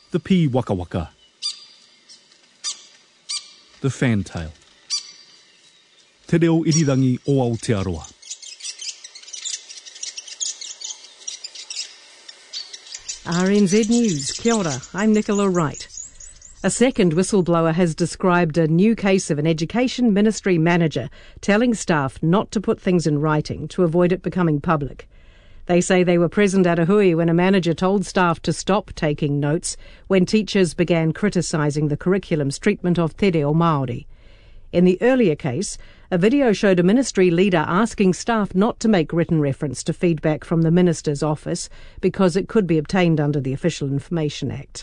The pea waka waka. The fantail. Te reo irirangi o Aotearoa. RNZ News, kia ora, I'm Nicola Wright. A second whistleblower has described a new case of an education ministry manager telling staff not to put things in writing to avoid it becoming public. They say they were present at a hui when a manager told staff to stop taking notes when teachers began criticising the curriculum's treatment of te reo Māori. In the earlier case, a video showed a ministry leader asking staff not to make written reference to feedback from the minister's office because it could be obtained under the Official Information Act.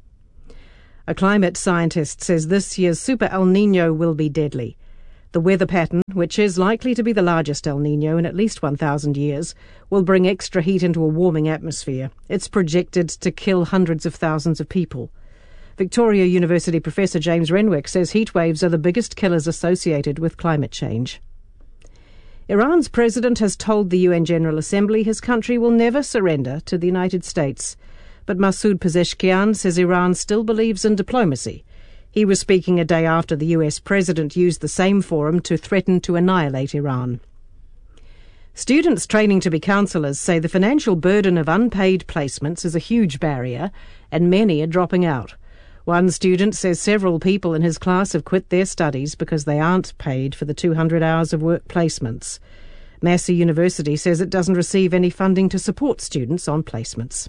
A climate scientist says this year's Super El Niño will be deadly. The weather pattern, which is likely to be the largest El Niño in at least 1,000 years, will bring extra heat into a warming atmosphere. It's projected to kill hundreds of thousands of people. Victoria University Professor James Renwick says heat waves are the biggest killers associated with climate change. Iran's president has told the UN General Assembly his country will never surrender to the United States. But Masoud Pezeshkian says Iran still believes in diplomacy. He was speaking a day after the US president used the same forum to threaten to annihilate Iran. Students training to be counsellors say the financial burden of unpaid placements is a huge barrier and many are dropping out. One student says several people in his class have quit their studies because they aren't paid for the 200 hours of work placements. Massey University says it doesn't receive any funding to support students on placements.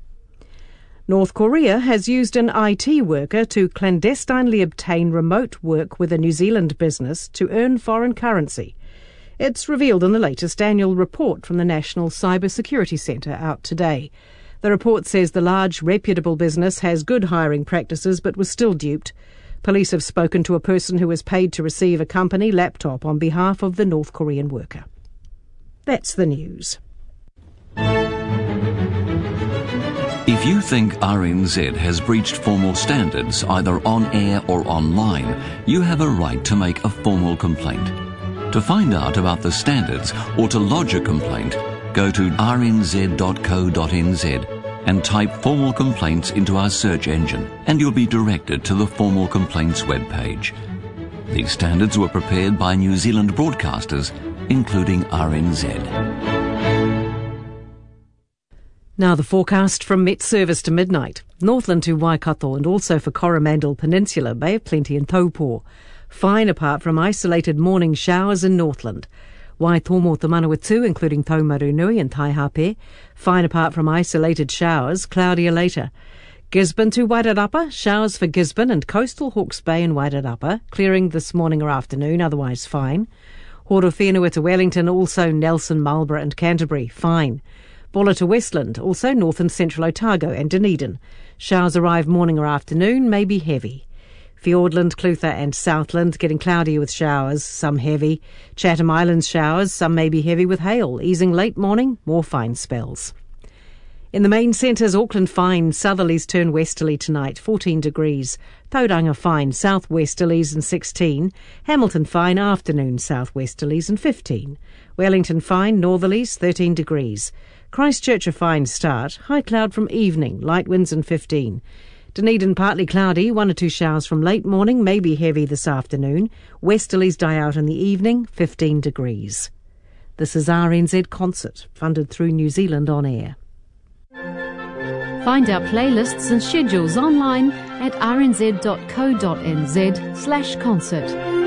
North Korea has used an IT worker to clandestinely obtain remote work with a New Zealand business to earn foreign currency. It's revealed in the latest annual report from the National Cyber Security Centre out today. The report says the large, reputable business has good hiring practices but was still duped. Police have spoken to a person who was paid to receive a company laptop on behalf of the North Korean worker. That's the news. If you think RNZ has breached formal standards either on air or online, you have a right to make a formal complaint. To find out about the standards or to lodge a complaint, go to rnz.co.nz and type formal complaints into our search engine and you'll be directed to the formal complaints webpage. These standards were prepared by New Zealand broadcasters, including RNZ. Now the forecast from Met Service to midnight. Northland to Waikato and also for Coromandel Peninsula, Bay of Plenty and Taupō. Fine apart from isolated morning showers in Northland. Waitomo to Manawatu, including Taumarunui and Taihape. Fine apart from isolated showers, cloudier later. Gisborne to Wairarapa, showers for Gisborne and coastal Hawke's Bay and Wairarapa, clearing this morning or afternoon, otherwise fine. Horowhenua to Wellington, also Nelson, Marlborough and Canterbury, fine. Bulla to Westland, also north and central Otago and Dunedin. Showers arrive morning or afternoon, may be heavy. Fiordland, Clutha and Southland getting cloudier with showers, some heavy. Chatham Islands showers, some may be heavy with hail, easing late morning, more fine spells. In the main centres, Auckland fine, southerlies turn westerly tonight, 14 degrees. Tauranga fine, southwesterlies and 16. Hamilton fine, afternoon southwesterlies and 15. Wellington fine, northerlies, 13 degrees. Christchurch a fine start, high cloud from evening, light winds and 15. Dunedin partly cloudy, 1 or 2 showers from late morning, may be heavy this afternoon. Westerlies die out in the evening, 15 degrees. This is RNZ Concert, funded through New Zealand On Air. Find our playlists and schedules online at rnz.co.nz/concert.